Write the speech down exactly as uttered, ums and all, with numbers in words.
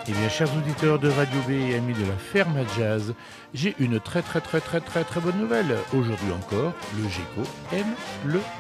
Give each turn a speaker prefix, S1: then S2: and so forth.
S1: Eh bien, chers auditeurs de Radio B et amis de la ferme à jazz, j'ai une très très très très très très bonne nouvelle. Aujourd'hui encore, le Géco aime le